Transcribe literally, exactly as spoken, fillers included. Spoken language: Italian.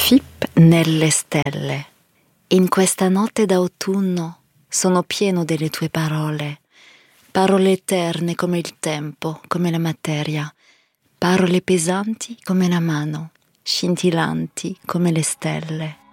Fipp nelle stelle. In questa notte d'autunno sono pieno delle tue parole, parole eterne come il tempo, come la materia, parole pesanti come la mano, scintillanti come le stelle.